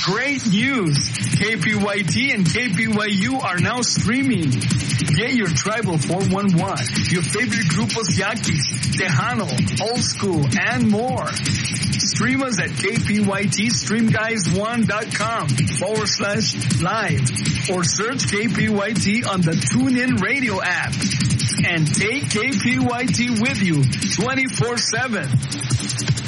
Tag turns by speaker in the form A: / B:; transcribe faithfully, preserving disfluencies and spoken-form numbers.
A: Great news! K P Y T and K P Y U are now streaming. Get your Tribal four one one, your favorite grupos Yaquis, Tejano, Old School, and more. Stream us at K P Y T stream guys one dot com forward slash live or search K P Y T on the TuneIn Radio app. And take K P Y T with you twenty-four seven.